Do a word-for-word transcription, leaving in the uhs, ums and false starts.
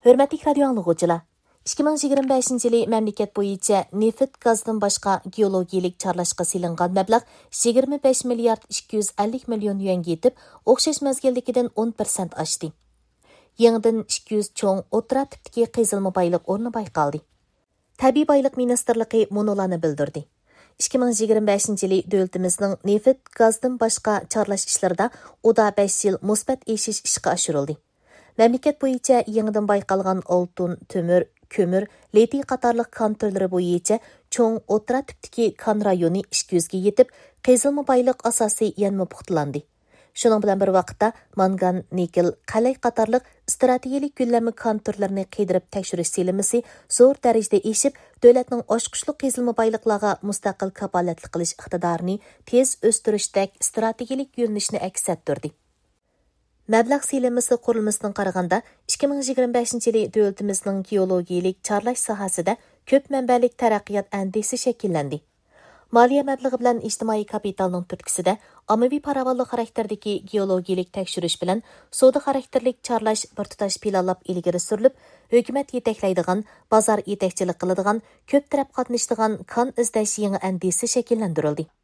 Hörmətli radio anlıqçılar, ikki ming yigirma beshinchi yili mamlakat bo'yicha neft gazdan boshqa geologiyalik charlashqa silingan mablag' yigirma besh milliard ikki yuz ellik million yuanga yetib, o'xshash mazgildagidan o'n persent oshdi. Yangidan ikki yuz cho'ng o'rta tipdagi qazilma boyliq o'rni bayqaldi. Tabiiy boyliq ministrligi monolarni bildirdi. ikki ming yigirma beshinchi yili davlatimizning neft gazdan boshqa charlash ishlarida oda besh yil musbat eshish ishga oshirildi. Memleket bo'yicha yangidan bayqalgan oltin, tömür, kömür, litiy qatorliq kan turlari bo'yicha cho'ng o'rta tipdagi kan rayoni ikki yuz ga yetib, qazilma boyliq asosi yanma puxtalandi. Shuning bilan bir vaqtda mangan, nikel, qalay qatorliq strategik yo'llanma kan turlarini qidirib tekshirish silimisi zo'r darajada eshib, davlatning oshqushli qazilma boyliqlarga mustaqil kapolatlik qilish iqtidorini tez o'stirishdek strategik yo'nalishni aks ettirdi. Mablag' silimisi qurilmasidan qaraganda ikki ming yigirma beshinchi yili davlatimizning geologiyalik charlash sohasida ko'p manbalik taraqqiyot andisi shakllandi. Moliya mablag'i bilan ijtimoiy kapitalning turtkisida ommaviy farovonlik xarakterdagi geologiyalik tekshirish bilan savdo xarakterlik charlash bir tutash planlab ilgari surilib, hukumat yetaklaydigan, bozor yetakchilik qiladigan, ko'p taraf qatnashadigan kan izlash yangi andisi shakllantirildi.